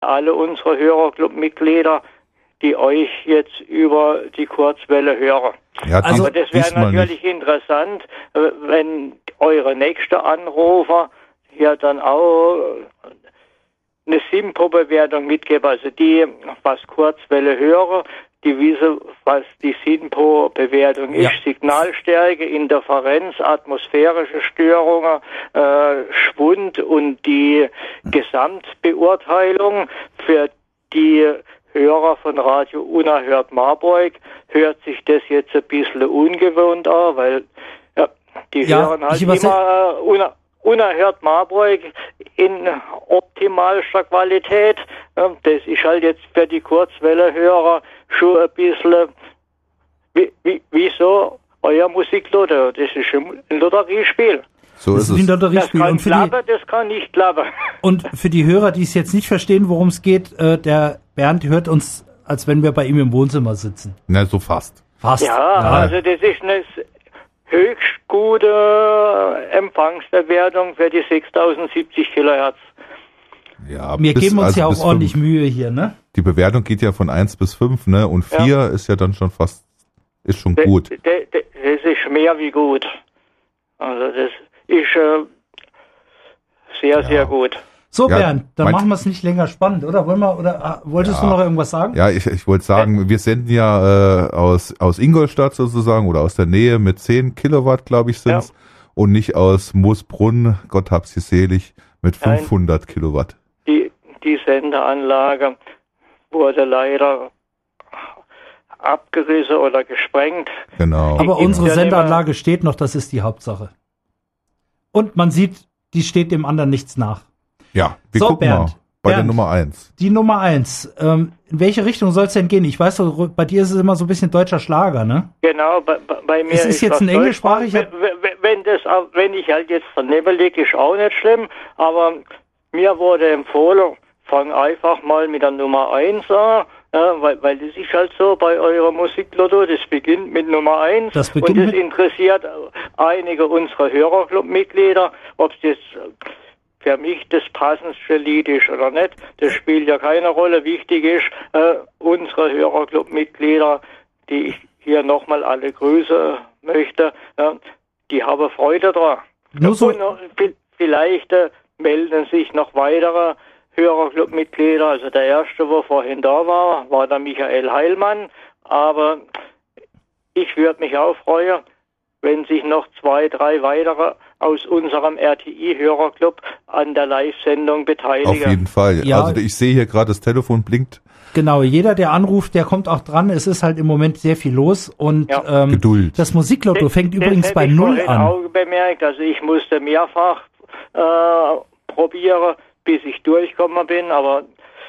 alle unsere Hörerclub-Mitglieder, die euch jetzt über die Kurzwelle hören. Ja, also das wäre natürlich interessant, wenn eure nächste Anrufer hier dann auch eine SINPO-Bewertung mitgeben. Also die, was Kurzwelle hören, die wissen, was die SINPO-Bewertung ist. Signalstärke, Interferenz, atmosphärische Störungen, Schwund und die Gesamtbeurteilung für die Hörer von Radio Unerhört Marburg hört sich das jetzt ein bisschen ungewohnt an, weil die hören halt immer Unerhört Marburg in optimalster Qualität. Das ist halt jetzt für die Kurzwelle-Hörer schon ein bisschen wieso euer Musiklotto. Das ist ein Lotteriespiel. So ist es. Ein Lotteriespiel. Das kann nicht klappen. Und für die Hörer, die es jetzt nicht verstehen, worum es geht, der Bernd hört uns, als wenn wir bei ihm im Wohnzimmer sitzen. Na, so fast. Fast. Ja, also das ist eine höchst gute Empfangsbewertung für die 6070 Kilohertz. Ja, wir geben uns ja auch ordentlich Mühe hier, ne? Die Bewertung geht ja von 1 bis 5, ne? Und 4 ist ja dann schon fast, ist schon gut. Das ist mehr wie gut. Also das ist sehr gut. So, Bernd, dann machen wir es nicht länger spannend, oder? Wolltest du noch irgendwas sagen? Ja, ich wollte sagen, wir senden ja aus Ingolstadt sozusagen oder aus der Nähe mit 10 Kilowatt, glaube ich, sind's. Ja. Und nicht aus Moosbrunn, Gott hab sie selig, mit 500 Kilowatt. Die Sendeanlage wurde leider abgerissen oder gesprengt. Genau. Aber unsere Sendeanlage steht noch, das ist die Hauptsache. Und man sieht, die steht dem anderen nichts nach. Ja, wir gucken mal bei der Nummer 1. Die Nummer 1. In welche Richtung soll es denn gehen? Ich weiß, bei dir ist es immer so ein bisschen deutscher Schlager, ne? Genau, bei mir ist es jetzt ein englischsprachiger... Wenn ich halt jetzt daneben liege, ist auch nicht schlimm, aber mir wurde empfohlen, fang einfach mal mit der Nummer 1 an, weil das ist halt so bei eurer Musiklotto, das beginnt mit Nummer 1 und das interessiert einige unserer Hörerclub-Mitglieder, ob das für mich das passendste Lied ist oder nicht. Das spielt ja keine Rolle. Wichtig ist, unsere Hörerclub-Mitglieder, die ich hier nochmal alle grüßen möchte, die haben Freude daran. Und vielleicht melden sich noch weitere Hörerclub-Mitglieder. Also der erste, der vorhin da war der Michael Heilmann. Aber ich würde mich auch freuen, wenn sich noch 2, 3 weitere aus unserem RTI-Hörerclub an der Live-Sendung beteiligen. Auf jeden Fall. Ja. Also ich sehe hier gerade, das Telefon blinkt. Genau, jeder, der anruft, der kommt auch dran. Es ist halt im Moment sehr viel los und Geduld. Das Musiklotto fängt übrigens bei 0 an. Auch bemerkt, also ich musste mehrfach probieren, bis ich durchgekommen bin, aber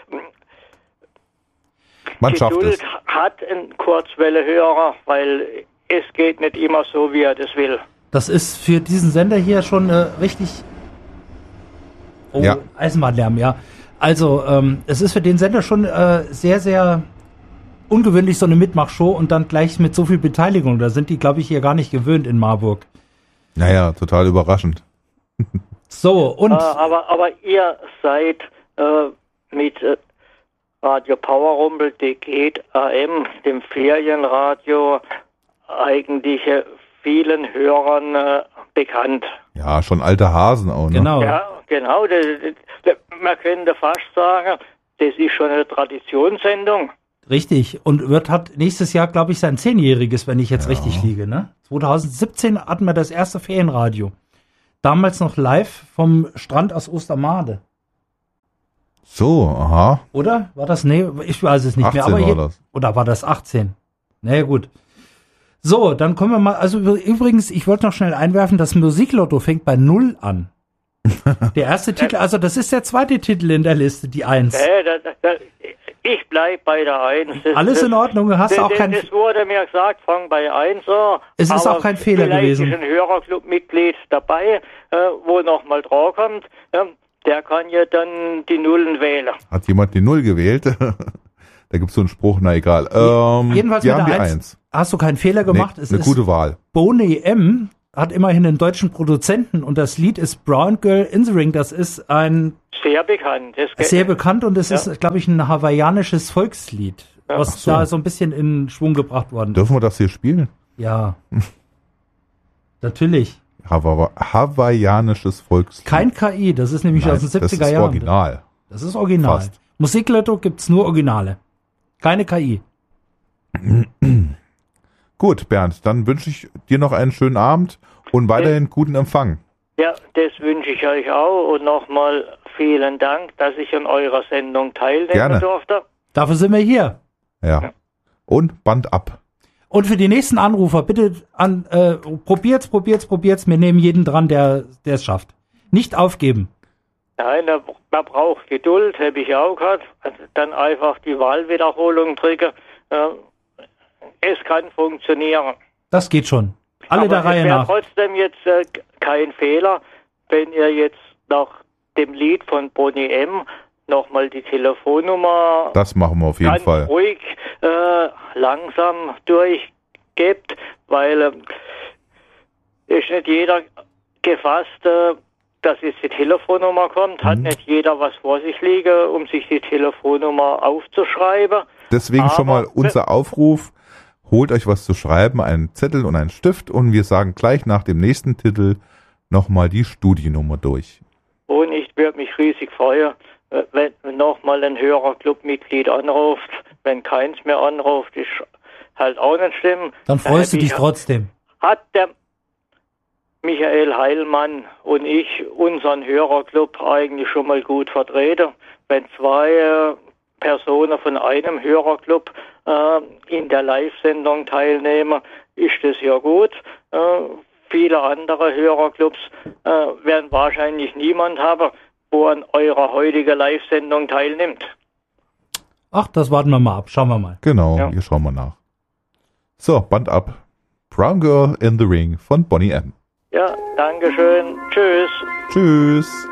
man schafft Geduld es. Hat ein Kurzwelle-Hörer, weil es geht nicht immer so, wie er das will. Das ist für diesen Sender hier schon richtig Eisenbahnlärm, ja. Also, es ist für den Sender schon sehr, sehr ungewöhnlich, so eine Mitmachshow und dann gleich mit so viel Beteiligung. Da sind die, glaube ich, hier gar nicht gewöhnt in Marburg. Naja, total überraschend. So, und... aber ihr seid mit Radio Powerrumpel, DG AM, dem Ferienradio, eigentlich vielen Hörern bekannt. Ja, schon alte Hasen auch, ne? Genau. Ja, genau. Man könnte fast sagen, das ist schon eine Traditionssendung. Richtig. Und hat nächstes Jahr, glaube ich, sein 10-jähriges, wenn ich jetzt richtig liege, ne? 2017 hatten wir das erste Ferienradio. Damals noch live vom Strand aus Ostermarde. So, aha. Oder? War das? Nee, ich weiß es nicht mehr. Aber war das. Oder war das 18? Naja, gut. So, dann kommen wir mal, also übrigens, ich wollte noch schnell einwerfen, das Musiklotto fängt bei 0 an. Der erste Titel, also das ist der zweite Titel in der Liste, die 1. Ich bleib bei der 1. Alles in Ordnung, hast du auch kein... Das wurde mir gesagt, fang bei 1 an. Es ist auch kein Fehler gewesen. Vielleicht ist ein Hörerclub-Mitglied dabei, wo nochmal draufkommt, der kann ja dann die Nullen wählen. Hat jemand die 0 gewählt? Da gibt's so einen Spruch, na egal. Jedenfalls wir mit haben der die 1. 1. Hast du keinen Fehler gemacht? Nee, eine gute Wahl. Boney M. hat immerhin einen deutschen Produzenten und das Lied ist Brown Girl in the Ring. Das ist ein sehr bekannt. Sehr bekannt und es ist, glaube ich, ein hawaiianisches Volkslied, was da so ein bisschen in Schwung gebracht worden ist. Dürfen wir das hier spielen? Ja. Natürlich. Hawaiianisches Volkslied. Kein KI, das ist nämlich aus den 70er Jahren. Das ist original. Das ist original. Fast. Musiklotto gibt's nur Originale. Keine KI. Gut, Bernd, dann wünsche ich dir noch einen schönen Abend und weiterhin guten Empfang. Ja, das wünsche ich euch auch und nochmal vielen Dank, dass ich an eurer Sendung teilnehmen durfte. Dafür sind wir hier. Ja. Und Band ab. Und für die nächsten Anrufer, bitte probiert's. Wir nehmen jeden dran, der es schafft. Nicht aufgeben. Nein, man braucht Geduld, habe ich auch gehabt. Dann einfach die Wahlwiederholung drücken. Es kann funktionieren. Das geht schon. Alle der Reihe nach. Aber es wäre trotzdem jetzt kein Fehler, wenn ihr jetzt nach dem Lied von Boney M. nochmal die Telefonnummer. Das machen wir auf jeden Fall. Ruhig, langsam durchgebt, weil ist nicht jeder gefasst, dass jetzt die Telefonnummer kommt. Hat nicht jeder was vor sich liegen, um sich die Telefonnummer aufzuschreiben. Deswegen schon mal unser Aufruf. Holt euch was zu schreiben, einen Zettel und einen Stift und wir sagen gleich nach dem nächsten Titel nochmal die Studiennummer durch. Und ich würde mich riesig freuen, wenn nochmal ein Hörerclub-Mitglied anruft. Wenn keins mehr anruft, ist halt auch nicht schlimm. Dann freust du dich trotzdem. Hat der Michael Heilmann und ich unseren Hörerclub eigentlich schon mal gut vertreten. Wenn zwei Personen von einem Hörerclub in der Live-Sendung teilnehmen, ist das ja gut. Viele andere Hörerclubs werden wahrscheinlich niemand haben, wo an eurer heutigen Live-Sendung teilnimmt. Ach, das warten wir mal ab. Schauen wir mal. Genau, hier schauen wir nach. So, Band ab. Brown Girl in the Ring von Boney M. Ja, danke schön. Tschüss. Tschüss.